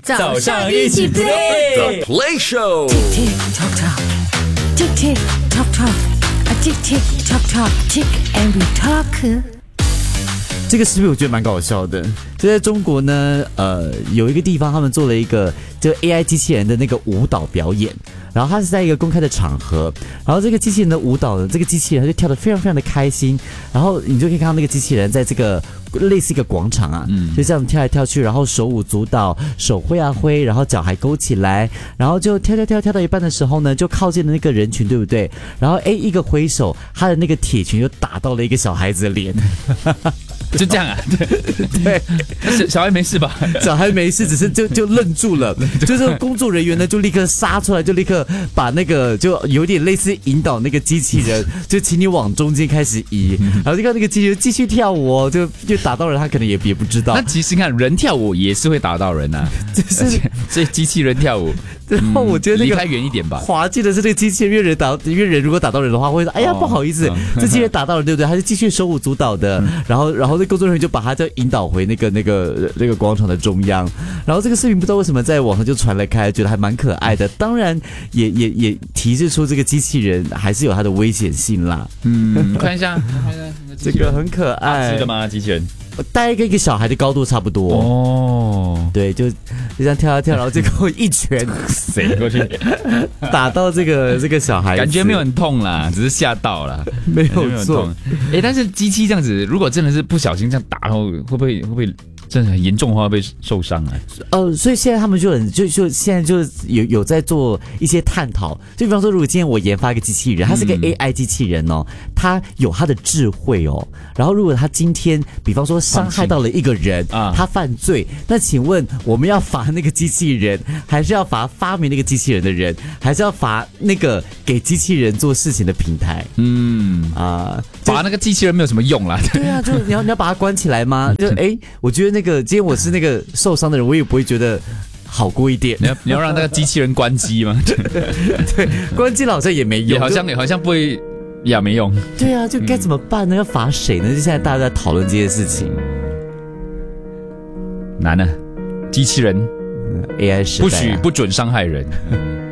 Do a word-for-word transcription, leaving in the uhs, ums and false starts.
早上一起 play The Play Show。 Tick tick tock tock, tick tick tock tock, a tick tick tock tock, tick and we talk。 这个视频我觉得蛮搞笑的，就在中国呢，呃，有一个地方他们做了一个就 A I 机器人的那个舞蹈表演，然后它是在一个公开的场合，然后这个机器人的舞蹈呢，这个机器人它就跳得非常非常的开心，然后你就可以看到那个机器人在这个类似一个广场啊，嗯、就这样跳来跳去，然后手舞足蹈，手挥啊挥，然后脚还勾起来，然后就跳跳跳跳到一半的时候呢，就靠近了那个人群，对不对？然后哎，一个挥手，他的那个铁拳就打到了一个小孩子的脸。 就这样啊， 对， 对，小孩没事吧？ 小孩没事，只是就就愣住了，就是工作人员呢就立刻杀出来，就立刻把那个就有点类似引导那个机器人，就请你往中间开始移，然后就看那个机器人继续跳舞哦，就就打到人，他可能也也不知道。 那其实看人跳舞也是会打到人啊，就是所以机器人跳舞。 然后我觉得那个离开远一点吧。 滑稽的是，这个机器人越人打，越人如果打到人的话，会说：“哎呀，不好意思， 哦、 这机器人打到了，对不对？”他就继续手舞足蹈的，然后，然后那工作人员就把他就引导回那个那个那个广场的中央。然后这个视频不知道为什么在网上就传了开，觉得还蛮可爱的。当然也，也也也提示出这个机器人还是有它的危险性啦。 嗯，看一下，看一下这个很可爱。 是的吗？机器人？ 大概跟一个小孩的高度差不多哦， 对，就就这样跳啊跳，然后结果一拳塞过去， 打到这个这个小孩子， 感觉没有很痛啦，只是吓到了， 没有错。 哎，但是机器这样子，如果真的是不小心这样打，然后会不会会不会真的很严重的话会受伤啊？ 呃，所以现在他们就很就就现在就有有在做一些探讨，就比方说，如果今天我研发一个机器人，它是个 A I 机器人哦，它有它的智慧哦，然后如果它今天比方说伤害到了一个人，啊，他犯罪，那请问我们要罚那个机器人，还是要罚发明那个机器人的人，还是要罚那个给机器人做事情的平台？ 嗯啊，罚那个机器人没有什么用啦。 对啊，就你要你要把它关起来吗？就哎，我觉得那个今天我是那个受伤的人，我也不会觉得好过一点。 你要你要让那个机器人关机吗？ 对，关机了好像也没用， 也好像也好像不会。也没用。 对啊，就该怎么办呢？嗯、要罚谁呢？就现在大家在讨论这些事情。 难呢，机器人、 嗯、A I 时代、啊、 不许不准伤害人。